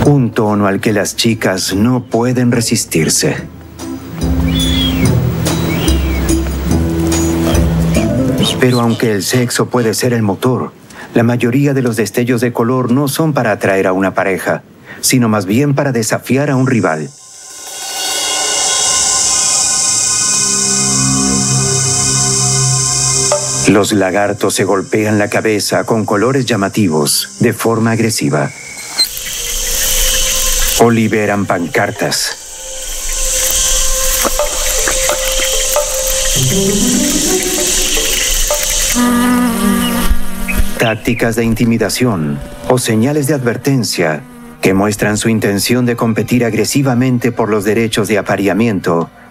Un tono al que las chicas no pueden resistirse. Pero aunque el sexo puede ser el motor, la mayoría de los destellos de color no son para atraer a una pareja, sino más bien para desafiar a un rival. Los lagartos se golpean la cabeza con colores llamativos de forma agresiva. O liberan pancartas. Tácticas de intimidación o señales de advertencia que muestran su intención de competir agresivamente por los derechos de apareamiento